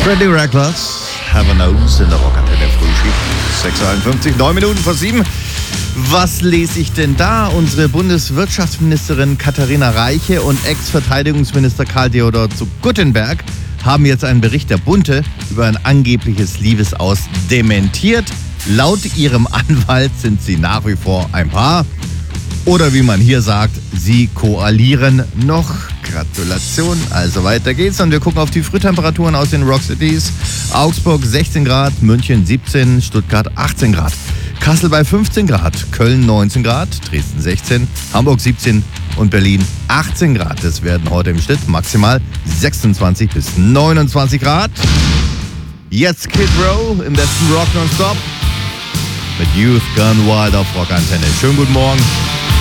Pretty Reckless, Heaven Knows in der Rockantenne Frühschicht. 6:51, 9 Minuten vor 7. Was lese ich denn da? Unsere Bundeswirtschaftsministerin Katharina Reiche und Ex-Verteidigungsminister Karl Theodor zu Guttenberg haben jetzt einen Bericht der Bunte über ein angebliches Liebesaus dementiert. Laut ihrem Anwalt sind sie nach wie vor ein Paar. Oder wie man hier sagt, sie koalieren noch. Gratulation. Also weiter geht's und wir gucken auf die Frühtemperaturen aus den Rockcities. Augsburg 16 Grad, München 17, Stuttgart 18 Grad. Kassel bei 15 Grad, Köln 19 Grad, Dresden 16, Hamburg 17 und Berlin 18 Grad. Es werden heute im Schnitt maximal 26 bis 29 Grad. Jetzt Kid Row im besten Rock nonstop mit Youth Gone Wild auf Rockantenne. Schönen guten Morgen.